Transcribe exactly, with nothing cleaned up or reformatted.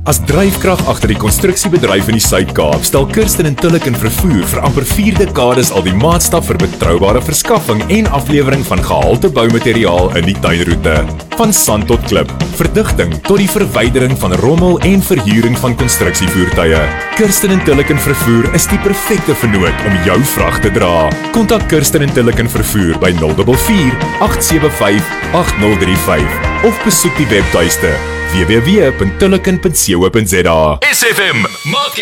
As dryfkrag agter die konstruksiebedryf in die Suid-Kaap, stel Kirsten en Tulliken Vervoer vir amper vier dekades al die maatstaf vir betroubare verskaffing en aflewering van gehalte boumateriaal in die tuinroete. Van sand tot klip, verdigting tot die verwydering van rommel en verhuuring van konstruksievoertuie. Kirsten en Tulliken Vervoer is die perfekte vennoot om jou vrag te dra. Kontak Kirsten en Tulliken Vervoer by nul vier vier, agt sewe vyf, agt nul drie vyf of besoek die webtuiste w w w punt tulliken punt co punt za. S F M maak